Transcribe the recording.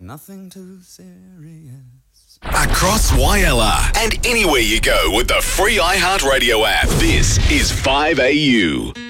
Nothing too serious. Across YLR and anywhere you go with the free iHeartRadio app. This is 5AU.